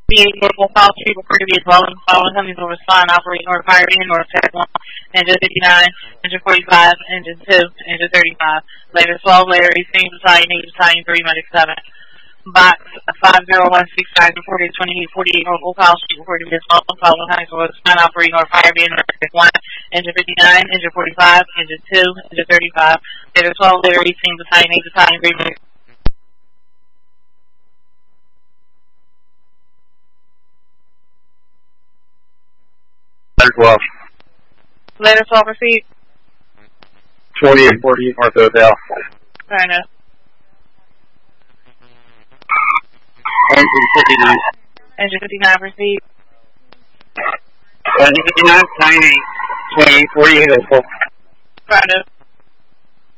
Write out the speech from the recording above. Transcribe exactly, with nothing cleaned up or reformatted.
fifty-eight Norfolk South Street, reported to be a dwelling. Following companies will respond, operate north fire being north, tag one, engine fifty-nine, engine forty-five, engine two, engine thirty-five. Later twelve, later eighteen, battalion eight, battalion three, medic seven. Box five zero one six five, reported twenty-eight forty-eight Norfolk South Street, reported to be a dwelling. Following companies will respond, operate north fire being north, tag one, engine fifty-nine, engine forty-five, engine two, engine thirty-five. Later twelve, later eighteen, battalion eight, battalion three, medic. Letter twelve. Later twelve, proceed. twenty-eight forty North Hotel. Fair enough. Engine fifty-nine. Engine fifty-nine, proceed. Engine fifty-nine, nine eight, twenty-eight forty-eight Norfolk. Fair enough.